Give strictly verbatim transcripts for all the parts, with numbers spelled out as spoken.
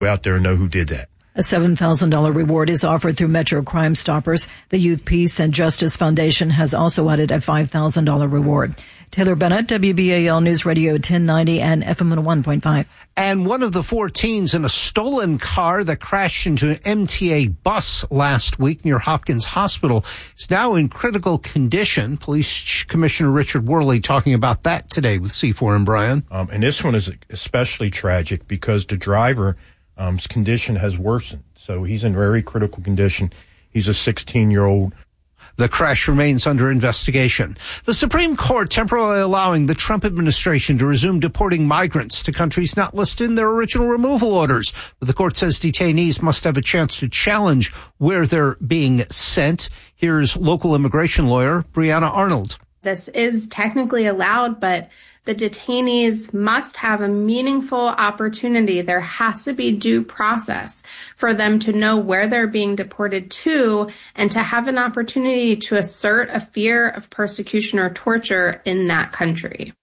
out there and know who did that. A seven thousand dollars reward is offered through Metro Crime Stoppers. The Youth Peace and Justice Foundation has also added a five thousand dollars reward. Taylor Bennett, W B A L News Radio ten ninety and F M one oh one point five. And one of the four teens in a stolen car that crashed into an M T A bus last week near Hopkins Hospital is now in critical condition. Police Commissioner Richard Worley talking about that today with C four and Brian. Um, and this one is especially tragic because the driver Um, his condition has worsened, so he's in very critical condition. He's a sixteen-year-old. The crash remains under investigation. The Supreme Court temporarily allowing the Trump administration to resume deporting migrants to countries not listed in their original removal orders. But the court says detainees must have a chance to challenge where they're being sent. Here's local immigration lawyer Brianna Arnold. This is technically allowed, but the detainees must have a meaningful opportunity. There has to be due process for them to know where they're being deported to and to have an opportunity to assert a fear of persecution or torture in that country.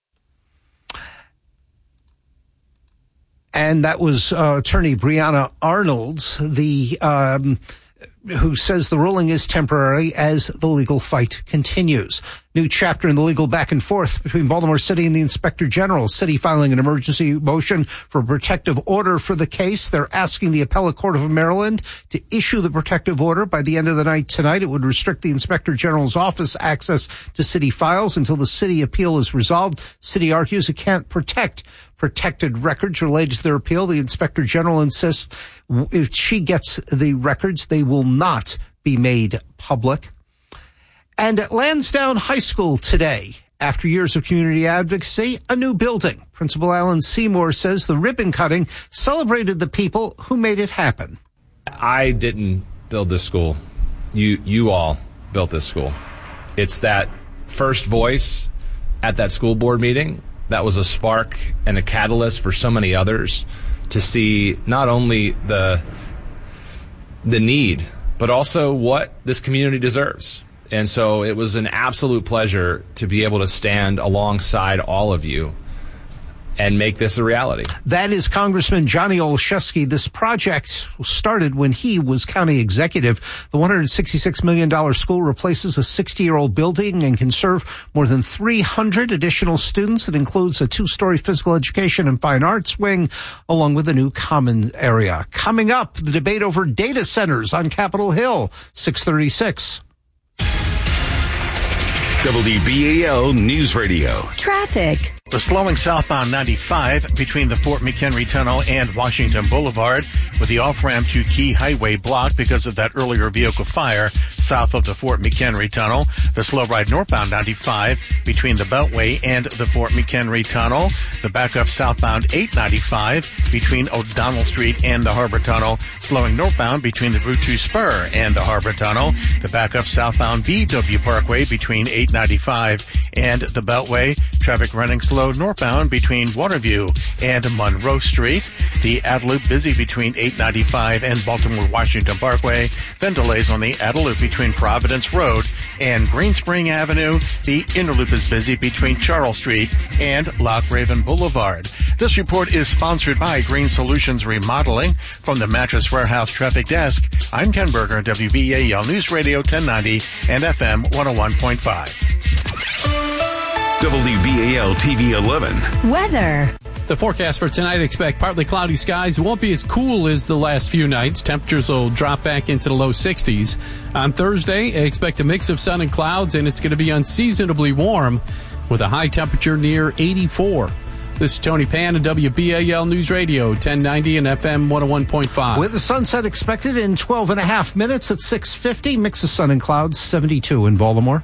And that was uh, attorney Brianna Arnold, the um, who says the ruling is temporary as the legal fight continues. New chapter in the legal back and forth between Baltimore City and the Inspector General. City filing an emergency motion for a protective order for the case. They're asking the Appellate Court of Maryland to issue the protective order by the end of the night tonight. It would restrict the Inspector General's office access to city files until the city appeal is resolved. City argues it can't protect protected records related to their appeal. The Inspector General insists if she gets the records, they will not be made public. And at Lansdowne High School today, after years of community advocacy, a new building. Principal Alan Seymour says the ribbon cutting celebrated the people who made it happen. I didn't build this school. You, you all built this school. It's that first voice at that school board meeting that was a spark and a catalyst for so many others to see not only the the need, but also what this community deserves. And so it was an absolute pleasure to be able to stand alongside all of you and make this a reality. That is Congressman Johnny Olszewski. This project started when he was county executive. The one hundred sixty-six million dollars school replaces a sixty-year-old building and can serve more than three hundred additional students. It includes a two-story physical education and fine arts wing, along with a new common area. Coming up, the debate over data centers on Capitol Hill, six thirty-six. W B A L News Radio. Traffic. The slowing southbound ninety-five between the Fort McHenry Tunnel and Washington Boulevard, with the off-ramp to Key Highway blocked because of that earlier vehicle fire south of the Fort McHenry Tunnel. The slow ride northbound ninety-five between the Beltway and the Fort McHenry Tunnel. The backup southbound eight ninety-five between O'Donnell Street and the Harbor Tunnel, slowing northbound between the Route two Spur and the Harbor Tunnel. The backup southbound B W Parkway between eight ninety-five and the Beltway. Traffic running slow northbound between Waterview and Monroe Street. The Adeloop busy between eight ninety-five and Baltimore-Washington Parkway. Then delays on the Adeloop between Providence Road and Green Spring Avenue. The inner loop is busy between Charles Street and Loch Raven Boulevard. This report is sponsored by Green Solutions Remodeling. From the Mattress Warehouse Traffic Desk, I'm Ken Berger, W B A L News Radio ten ninety and F M one oh one point five. W B A L T V eleven. Weather. The forecast for tonight, expect partly cloudy skies. It won't be as cool as the last few nights. Temperatures will drop back into the low sixties. On Thursday, expect a mix of sun and clouds, and it's going to be unseasonably warm with a high temperature near eighty-four. This is Tony Pan at W B A L News Radio, ten ninety and F M one oh one point five. With the sunset expected in twelve and a half minutes at six fifty. Mix of sun and clouds, seventy-two in Baltimore.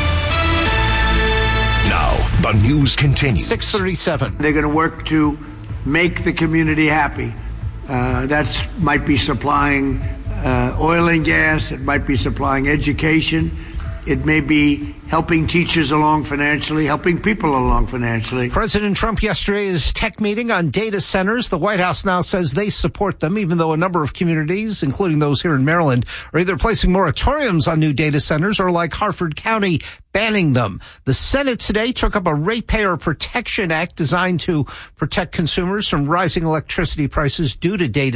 Now, the news continues. six thirty-seven. They're going to work to make the community happy. Uh, that might be supplying uh, oil and gas. It might be supplying education. It may be helping teachers along financially, helping people along financially. President Trump yesterday's tech meeting on data centers. The White House now says they support them, even though a number of communities, including those here in Maryland, are either placing moratoriums on new data centers or, like Harford County, banning them. The Senate today took up a Ratepayer Protection Act designed to protect consumers from rising electricity prices due to data